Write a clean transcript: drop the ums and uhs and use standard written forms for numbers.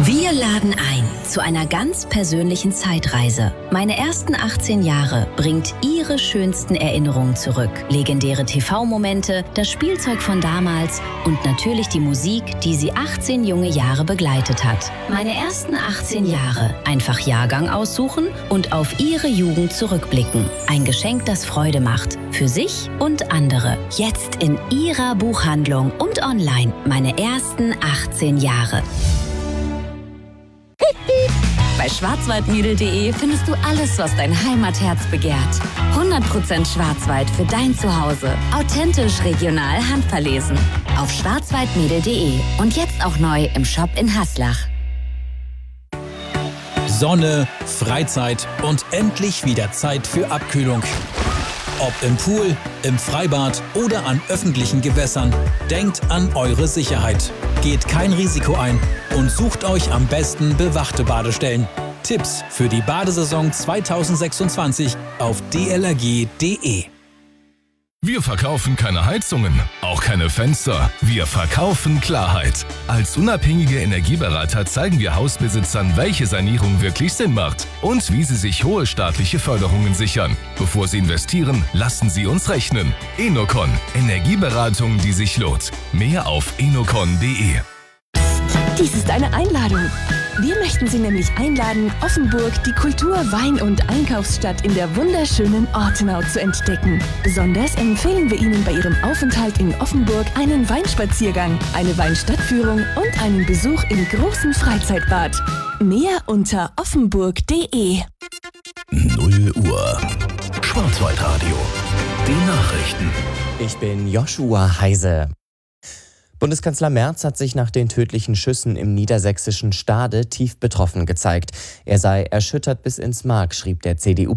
Wir laden ein zu einer ganz persönlichen Zeitreise. Meine ersten 18 Jahre bringt Ihre schönsten Erinnerungen zurück. Legendäre TV-Momente, das Spielzeug von damals und natürlich die Musik, die Sie 18 junge Jahre begleitet hat. Meine ersten 18 Jahre. Einfach Jahrgang aussuchen und auf Ihre Jugend zurückblicken. Ein Geschenk, das Freude macht. Für sich und andere. Jetzt in Ihrer Buchhandlung und online. Meine ersten 18 Jahre. Bei schwarzwaldmädel.de findest du alles, was dein Heimatherz begehrt. 100% Schwarzwald für dein Zuhause. Authentisch, regional, handverlesen. Auf schwarzwaldmädel.de und jetzt auch neu im Shop in Haslach. Sonne, Freizeit und endlich wieder Zeit für Abkühlung. Ob im Pool, im Freibad oder an öffentlichen Gewässern, denkt an eure Sicherheit. Geht kein Risiko ein und sucht euch am besten bewachte Badestellen. Tipps für die Badesaison 2026 auf dlrg.de. Wir verkaufen keine Heizungen, auch keine Fenster. Wir verkaufen Klarheit. Als unabhängige Energieberater zeigen wir Hausbesitzern, welche Sanierung wirklich Sinn macht und wie sie sich hohe staatliche Förderungen sichern. Bevor sie investieren, lassen sie uns rechnen. Enocon. Energieberatung, die sich lohnt. Mehr auf enocon.de. Dies ist eine Einladung. Wir möchten Sie nämlich einladen, Offenburg, die Kultur-, Wein- und Einkaufsstadt in der wunderschönen Ortenau zu entdecken. Besonders empfehlen wir Ihnen bei Ihrem Aufenthalt in Offenburg einen Weinspaziergang, eine Weinstadtführung und einen Besuch im großen Freizeitbad. Mehr unter offenburg.de. 0 Uhr. Schwarzwaldradio. Die Nachrichten. Ich bin Joshua Heise. Bundeskanzler Merz hat sich nach den tödlichen Schüssen im niedersächsischen Stade tief betroffen gezeigt. Er sei erschüttert bis ins Mark, schrieb der CDU.